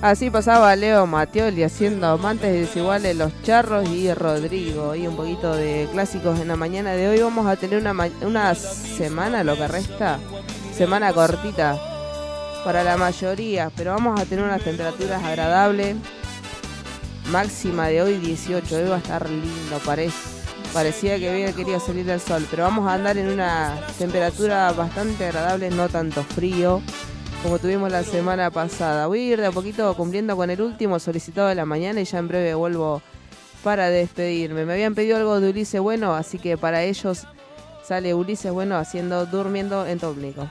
Así pasaba Leo Mattioli haciendo amantes desiguales Los Charros y Rodrigo. Y un poquito de clásicos en la mañana de hoy. Vamos a tener una semana, lo que resta, semana cortita para la mayoría, pero vamos a tener unas temperaturas agradables. Máxima de hoy 18, hoy va a estar lindo, parecía que había querido salir el sol, pero vamos a andar en una temperatura bastante agradable, no tanto frío como tuvimos la semana pasada. Voy a ir de a poquito cumpliendo con el último solicitado de la mañana y ya en breve vuelvo para despedirme. Me habían pedido algo de Ulises Bueno, así que para ellos sale Ulises Bueno haciendo Durmiendo en Tónico.